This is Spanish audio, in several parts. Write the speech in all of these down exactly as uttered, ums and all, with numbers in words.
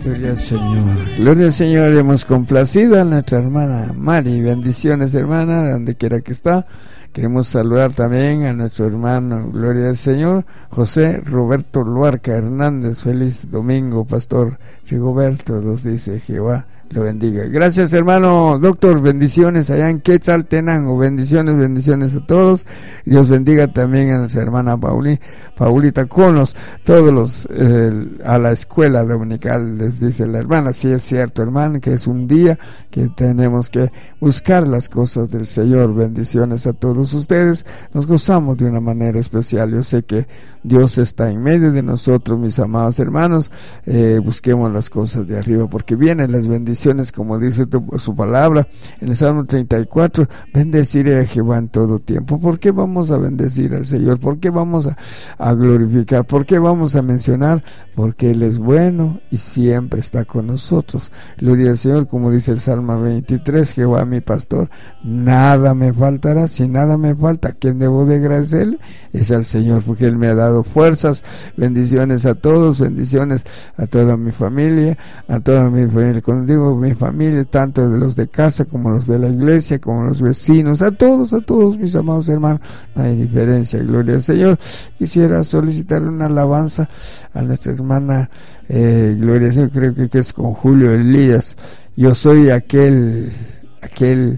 Gloria al Señor, gloria al Señor. Hemos complacido a nuestra hermana Mari. Bendiciones, hermana, donde quiera que está. Queremos saludar también a nuestro hermano, gloria al Señor, José Roberto Luarca Hernández. Feliz domingo, Pastor Rigoberto, nos dice Jehová lo bendiga. Gracias, hermano doctor, bendiciones allá en Quetzaltenango, bendiciones, bendiciones a todos. Dios bendiga también a nuestra hermana Pauli, Paulita Conos, todos los eh, a la escuela dominical, les dice la hermana. Sí, es cierto, hermano, que es un día que tenemos que buscar las cosas del Señor. Bendiciones a todos ustedes, nos gozamos de una manera especial. Yo sé que Dios está en medio de nosotros, mis amados hermanos. Eh, busquemos las cosas de arriba, porque vienen las bendiciones, como dice tu, su palabra en el Salmo treinta y cuatro. Bendeciré a Jehová en todo tiempo. ¿Por qué vamos a bendecir al Señor? ¿Por qué vamos a, a glorificar? ¿Por qué vamos a mencionar? Porque Él es bueno y siempre está con nosotros. Gloria al Señor, como dice el Salmo veintitrés, Jehová mi pastor, nada me faltará. Si nada me falta, ¿a quién debo de agradecerle? Es al Señor, porque Él me ha dado fuerzas. Bendiciones a todos, bendiciones a toda mi familia, a toda mi familia. Cuando digo mi familia, tanto de los de casa como los de la iglesia, como los vecinos, a todos, a todos mis amados hermanos, no hay diferencia. Gloria al Señor. Quisiera solicitar una alabanza a nuestra hermana, eh, gloria al Señor, creo que, que es con Julio Elías. Yo soy aquel, aquel,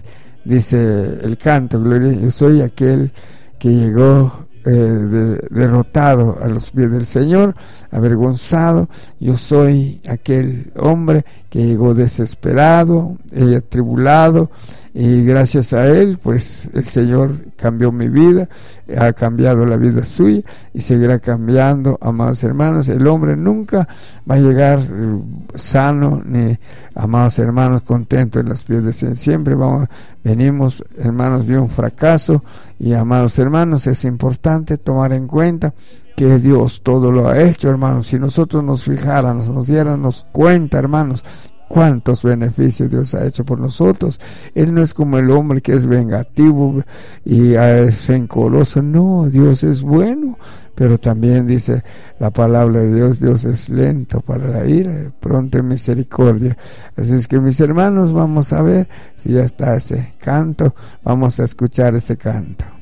dice el canto, gloria, yo soy aquel que llegó Eh, de, derrotado a los pies del Señor, avergonzado. Yo soy aquel hombre que llegó desesperado, eh, atribulado, y gracias a él pues el Señor cambió mi vida, ha cambiado la vida suya y seguirá cambiando. Amados hermanos, el hombre nunca va a llegar eh, sano, ni, amados hermanos, contento en los pies del Señor. Siempre vamos, venimos, hermanos, de un fracaso. Y amados hermanos, es importante tomar en cuenta que Dios todo lo ha hecho, hermanos. Si nosotros nos fijáramos, nos diéramos cuenta, hermanos, cuántos beneficios Dios ha hecho por nosotros. Él no es como el hombre que es vengativo y es rencoroso. No, Dios es bueno, pero también dice la palabra de Dios, Dios es lento para la ira, pronto en misericordia. Así es que, mis hermanos, vamos a ver si ya está ese canto. Vamos a escuchar este canto.